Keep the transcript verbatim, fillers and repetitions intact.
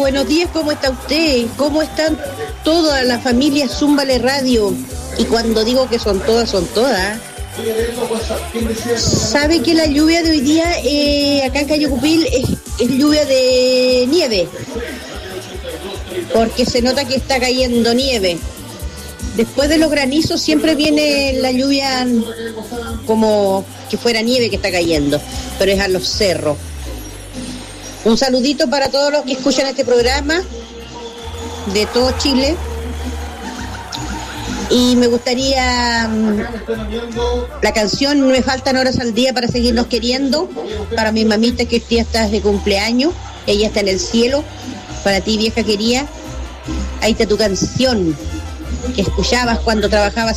buenos días, ¿cómo está usted? ¿Cómo están toda la familia Zúmbale Radio? Y cuando digo que son todas, son todas. ¿Sabe que la lluvia de hoy día eh, acá en Cayucupil es, es lluvia de nieve? Porque se nota que está cayendo nieve. Después de los granizos siempre viene la lluvia como que fuera nieve que está cayendo, pero es a los cerros. Un saludito para todos los que escuchan este programa de todo Chile. Y me gustaría um, la canción No me faltan horas al día para seguirnos queriendo, para mi mamita que hoy día está de cumpleaños, ella está en el cielo, para ti vieja querida, ahí está tu canción que escuchabas cuando trabajabas